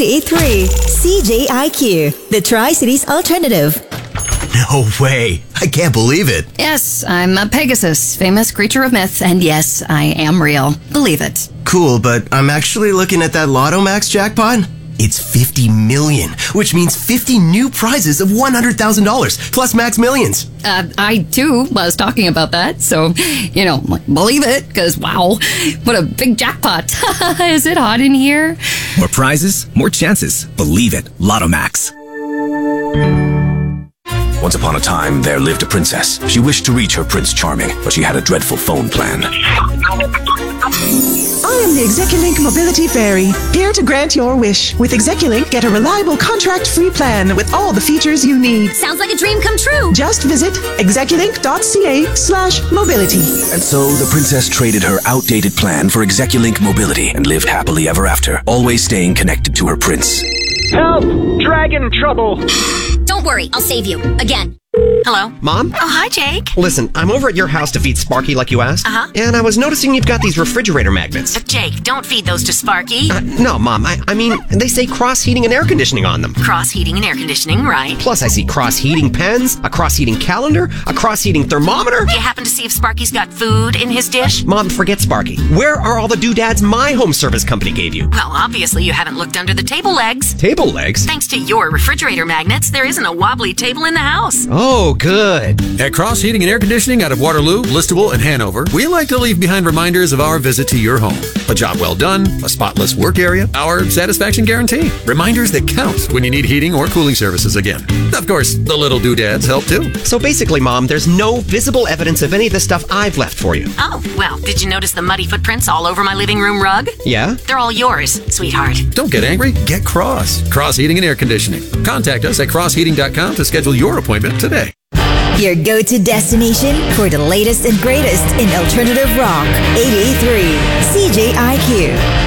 88.3 CJIQ, the Tri-Cities Alternative. No way. I can't believe it. Yes, I'm a Pegasus, famous creature of myth, and yes, I am real. Believe it. Cool, but I'm actually looking at that Lotto Max jackpot. It's 50 million, which means 50 new prizes of $100,000 plus max millions. I too was talking about that, so, believe it, because wow, what a big jackpot. Is it hot in here? More prizes, more chances. Believe it. Lotto Max. Once upon a time, there lived a princess. She wished to reach her Prince Charming, but she had a dreadful phone plan. I am the Execulink Mobility Fairy, here to grant your wish. With Execulink, get a reliable contract-free plan with all the features you need. Sounds like a dream come true. Just visit execulink.ca/mobility. And so the princess traded her outdated plan for Execulink Mobility and lived happily ever after, always staying connected to her prince. Help! Dragon trouble! Don't worry, I'll save you. Again. Hello? Mom? Oh, hi, Jake. Listen, I'm over at your house to feed Sparky like you asked. Uh-huh. And I was noticing you've got these refrigerator magnets. Jake, don't feed those to Sparky. No, Mom, I mean, they say cross heating and air conditioning on them. Cross heating and air conditioning, right? Plus, I see cross heating pens, a cross heating calendar, a cross heating thermometer. Do you happen to see if Sparky's got food in his dish? Mom, forget Sparky. Where are all the doodads my home service company gave you? Well, obviously you haven't looked under the table legs. Table legs? Thanks to your refrigerator magnets, there isn't a wobbly table in the house. Oh, good. At Cross Heating and Air Conditioning out of Waterloo, Listowel, and Hanover, we like to leave behind reminders of our visit to your home. A job well done, a spotless work area, our satisfaction guarantee. Reminders that count when you need heating or cooling services again. Of course, the little doodads help too. So basically, Mom, there's no visible evidence of any of the stuff I've left for you. Oh, well, did you notice the muddy footprints all over my living room rug? Yeah? They're all yours, sweetheart. Don't get angry, get Cross. Cross Heating and Air Conditioning. Contact us at crossheating.com to schedule your appointment today. Your go-to destination for the latest and greatest in alternative rock. 88.3 CJIQ.